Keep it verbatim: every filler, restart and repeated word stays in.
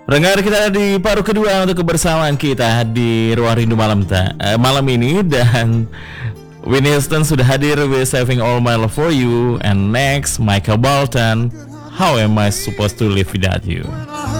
Pendengar kita di paruh kedua untuk kebersamaan kita di Ruang Rindu malam ta- eh, malam ini, dan Whitney Houston sudah hadir with Saving All My Love For You, and next Michael Bolton, How Am I Supposed To Live Without You.